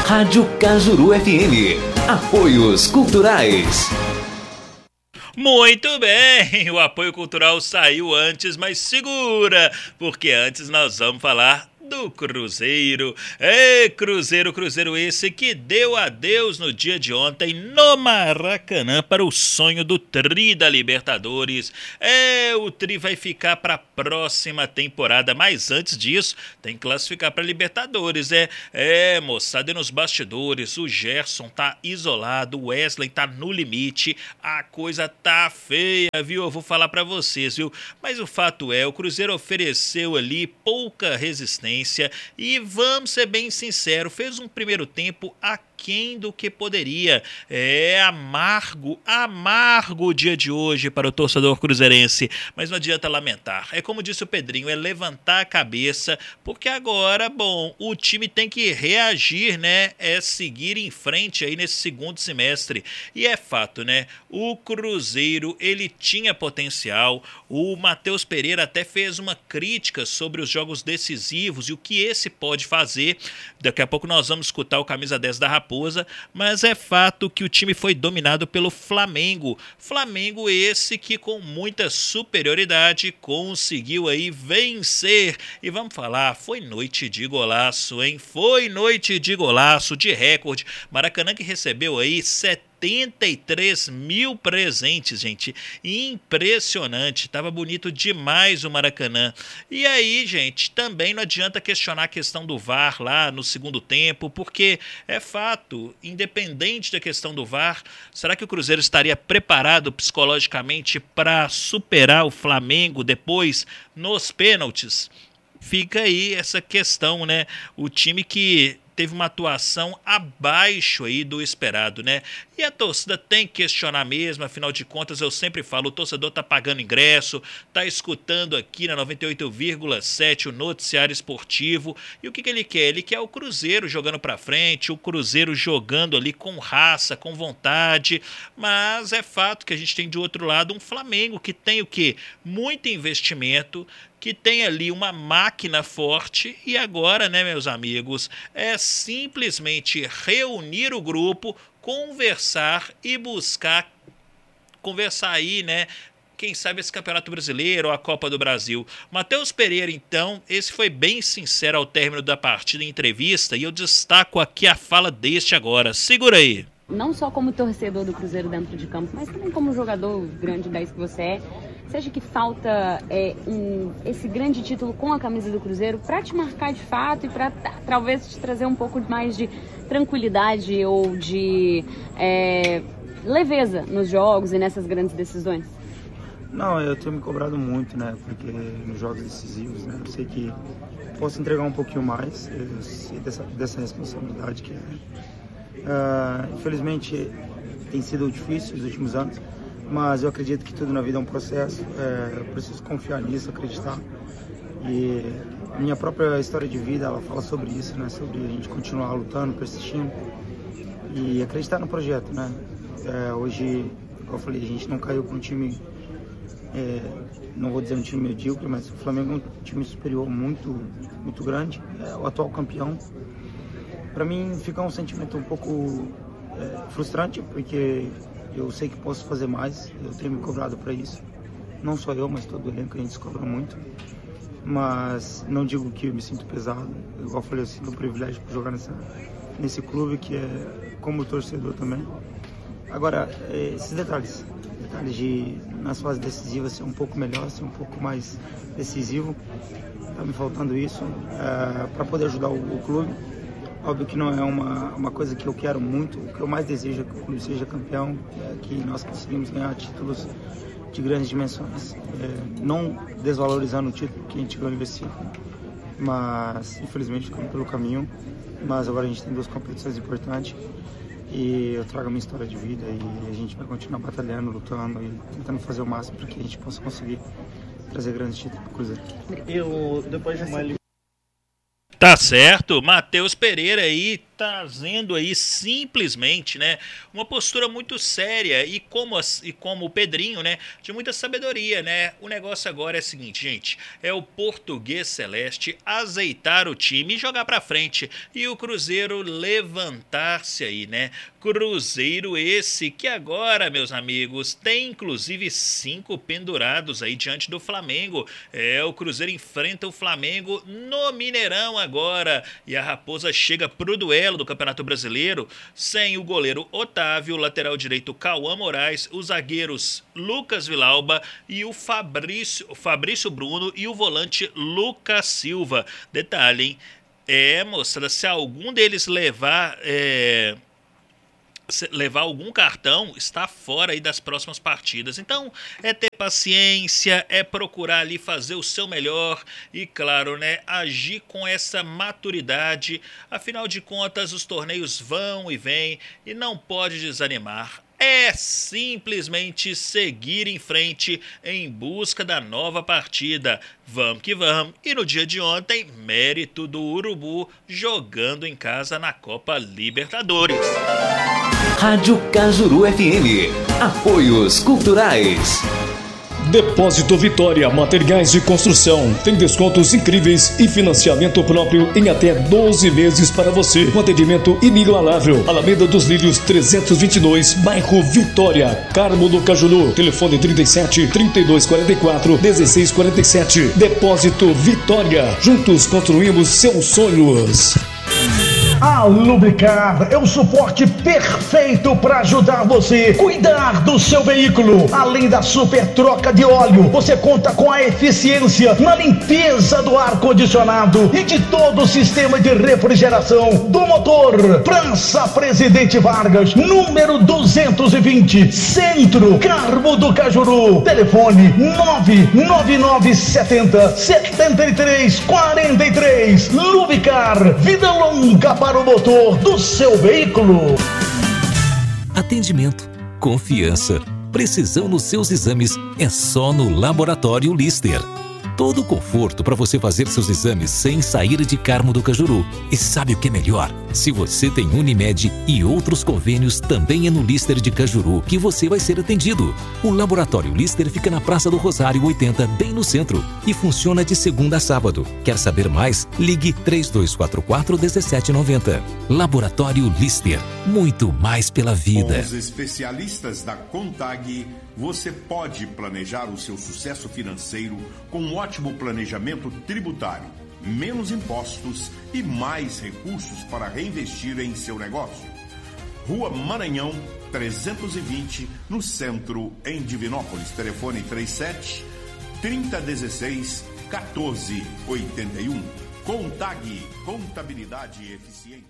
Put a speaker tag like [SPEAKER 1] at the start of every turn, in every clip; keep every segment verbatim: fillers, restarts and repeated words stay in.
[SPEAKER 1] Rádio Cajuru F M. Apoios Culturais.
[SPEAKER 2] Muito bem, o apoio cultural saiu antes, mas segura, porque antes nós vamos falar do Cruzeiro. É, Cruzeiro, Cruzeiro esse que deu adeus no dia de ontem no Maracanã para o sonho do Tri da Libertadores. É, o Tri vai ficar para a próxima temporada, mas antes disso tem que classificar para Libertadores, é, é, moçada, e nos bastidores o Gerson tá isolado, o Wesley tá no limite, a coisa tá feia, viu? Eu vou falar para vocês, viu? Mas o fato é, o Cruzeiro ofereceu ali pouca resistência. E vamos ser bem sinceros, fez um primeiro tempo aquém do que poderia. É amargo, amargo o dia de hoje para o torcedor cruzeirense, mas não adianta lamentar. É como disse o Pedrinho, é levantar a cabeça, porque agora, bom, o time tem que reagir, né? É seguir em frente aí nesse segundo semestre. E é fato, né? O Cruzeiro, ele tinha potencial. O Matheus Pereira até fez uma crítica sobre os jogos decisivos e o que esse pode fazer. Daqui a pouco nós vamos escutar o camisa dez da Raposa, mas é fato que o time foi dominado pelo Flamengo. Flamengo esse que com muita superioridade conseguiu aí vencer. E vamos falar, foi noite de golaço, hein? Foi noite de golaço, de recorde. Maracanã que recebeu aí setenta e três mil presentes, gente. Impressionante. Tava bonito demais o Maracanã. E aí, gente, também não adianta questionar a questão do V A R lá no segundo tempo, porque é fato, independente da questão do V A R, será que o Cruzeiro estaria preparado psicologicamente para superar o Flamengo depois nos pênaltis? Fica aí essa questão, né? O time que teve uma atuação abaixo aí do esperado, né? E a torcida tem que questionar mesmo, afinal de contas, eu sempre falo, o torcedor tá pagando ingresso, tá escutando aqui na noventa e oito vírgula sete o noticiário esportivo, e o que que ele quer? Ele quer o Cruzeiro jogando pra frente, o Cruzeiro jogando ali com raça, com vontade, mas é fato que a gente tem de outro lado um Flamengo que tem o quê? Muito investimento, que tem ali uma máquina forte e agora, né, meus amigos, é simplesmente reunir o grupo, conversar e buscar, conversar aí, né, quem sabe esse Campeonato Brasileiro ou a Copa do Brasil. Matheus Pereira, então, esse foi bem sincero ao término da partida em entrevista e eu destaco aqui a fala deste agora. Segura aí.
[SPEAKER 3] Não só como torcedor do Cruzeiro dentro de campo, mas também como jogador grande dez que você é. Você acha que falta é, um, esse grande título com a camisa do Cruzeiro para te marcar de fato e para talvez te trazer um pouco mais de tranquilidade ou de é, leveza nos jogos e nessas grandes decisões?
[SPEAKER 4] Não, eu tenho me cobrado muito, né? Porque nos jogos decisivos, né? Eu sei que posso entregar um pouquinho mais, eu sei dessa, dessa responsabilidade que é. Uh, infelizmente tem sido difícil nos últimos anos, mas eu acredito que tudo na vida é um processo, é, eu preciso confiar nisso, acreditar. E minha própria história de vida, ela fala sobre isso, né? Sobre a gente continuar lutando, persistindo e acreditar no projeto, né? É, hoje, como eu falei, a gente não caiu com um time, é, não vou dizer um time medíocre, mas o Flamengo é um time superior muito, muito grande, é o atual campeão. Para mim fica um sentimento um pouco é, frustrante, porque eu sei que posso fazer mais, eu tenho me cobrado para isso. Não só eu, mas todo o elenco, a gente se cobra muito. Mas não digo que eu me sinto pesado, igual eu falei, eu sinto um privilégio por jogar nessa, nesse clube que é como torcedor também. Agora, esses detalhes, detalhes de nas fases decisivas ser um pouco melhor, ser um pouco mais decisivo, tá me faltando isso é, para poder ajudar o, o clube. Óbvio que não é uma, uma coisa que eu quero muito, o que eu mais desejo é que o clube seja campeão, é que nós conseguimos ganhar títulos de grandes dimensões, é, não desvalorizando o título que a gente ganhou esse ano, mas infelizmente ficamos pelo caminho, mas agora a gente tem duas competições importantes e eu trago a minha história de vida e a gente vai continuar batalhando, lutando e tentando fazer o máximo para que a gente possa conseguir trazer grandes títulos para o Cruzeiro.
[SPEAKER 5] Eu, depois de uma
[SPEAKER 2] Tá certo, Matheus Pereira aí trazendo aí simplesmente, né, uma postura muito séria e como, e como o Pedrinho, né, de muita sabedoria, né? O negócio agora é o seguinte, gente, é o Português Celeste azeitar o time e jogar pra frente e o Cruzeiro levantar-se aí, né? Cruzeiro esse que agora, meus amigos, tem inclusive cinco pendurados aí diante do Flamengo. É, o Cruzeiro enfrenta o Flamengo no Mineirão agora e a Raposa chega pro duelo do Campeonato Brasileiro sem o goleiro Otávio, o lateral direito Cauã Moraes, os zagueiros Lucas Vilauba e o Fabrício, o Fabrício Bruno e o volante Lucas Silva. Detalhe, hein? É, moçada, se algum deles levar... É... levar algum cartão, está fora aí das próximas partidas. Então, é ter paciência, é procurar ali fazer o seu melhor e, claro, né, agir com essa maturidade. Afinal de contas, os torneios vão e vêm e não pode desanimar. É simplesmente seguir em frente em busca da nova partida. Vamos que vamos. E no dia de ontem, mérito do Urubu jogando em casa na Copa Libertadores.
[SPEAKER 1] Rádio Cajuru F M. Apoios Culturais.
[SPEAKER 5] Depósito Vitória, materiais de construção. Tem descontos incríveis e financiamento próprio em até doze meses para você. Um atendimento inigualável. Alameda dos Lírios trezentos e vinte e dois, bairro Vitória, Carmo do Cajuru. Telefone trinta e sete, trinta e dois quarenta e quatro, dezesseis quarenta e sete. Depósito Vitória. Juntos construímos seus sonhos.
[SPEAKER 6] A Lubricar é o suporte perfeito para ajudar você a cuidar do seu veículo. Além da super troca de óleo, você conta com a eficiência na limpeza do ar-condicionado e de todo o sistema de refrigeração do motor. Praça Presidente Vargas, número duzentos e vinte, Centro, Carmo do Cajuru. Telefone nove nove nove sete zero, sete três quatro três. Lubricar, vida longa para o motor do seu veículo.
[SPEAKER 7] Atendimento, confiança, precisão nos seus exames é só no Laboratório Lister. Todo o conforto para você fazer seus exames sem sair de Carmo do Cajuru. E sabe o que é melhor? Se você tem Unimed e outros convênios, também é no Lister de Cajuru que você vai ser atendido. O Laboratório Lister fica na Praça do Rosário oitenta, bem no centro, e funciona de segunda a sábado. Quer saber mais? Ligue três dois quatro quatro, um sete nove zero. Laboratório Lister, muito mais pela vida.
[SPEAKER 8] Com os especialistas da Contag, você pode planejar o seu sucesso financeiro com um ótimo planejamento tributário, menos impostos e mais recursos para reinvestir em seu negócio. Rua Maranhão, trezentos e vinte, no centro, em Divinópolis. Telefone trinta e sete, trinta dezesseis, quatorze oitenta e um. Contag, contabilidade eficiente.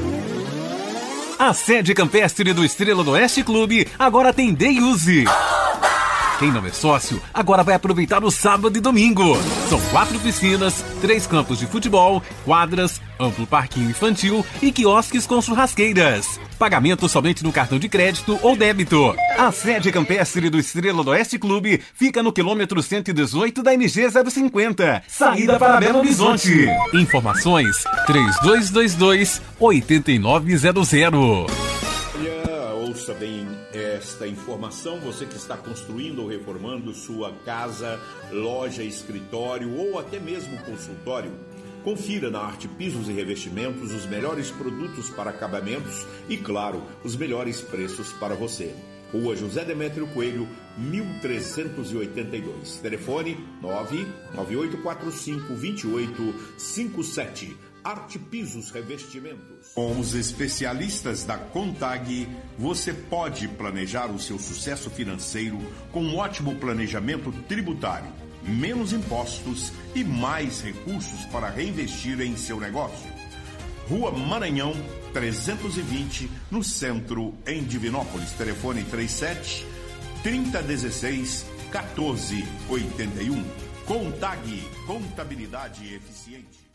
[SPEAKER 9] A sede campestre do Estrela do Oeste Clube agora tem Day Use. Quem não é sócio, agora vai aproveitar o sábado e domingo. São quatro piscinas, três campos de futebol, quadras, amplo parquinho infantil e quiosques com churrasqueiras. Pagamento somente no cartão de crédito ou débito. A sede campestre do Estrela do Oeste Clube fica no quilômetro cento e dezoito da M G zero cinquenta, saída para Belo Horizonte. Informações três dois dois dois, oito nove zero zero.
[SPEAKER 8] Ouça bem esta informação, você que está construindo ou reformando sua casa, loja, escritório ou até mesmo consultório. Confira na Arte Pisos e Revestimentos os melhores produtos para acabamentos e, claro, os melhores preços para você. Rua José Demétrio Coelho, mil trezentos e oitenta e dois. Telefone nove nove oito quatro cinco, dois oito cinco sete. Arte Pisos Revestimentos. Com os especialistas da Contag, você pode planejar o seu sucesso financeiro com um ótimo planejamento tributário, menos impostos e mais recursos para reinvestir em seu negócio. Rua Maranhão, trezentos e vinte, no centro, em Divinópolis. Telefone trinta e sete, trinta dezesseis, quatorze oitenta e um. Contag, contabilidade eficiente.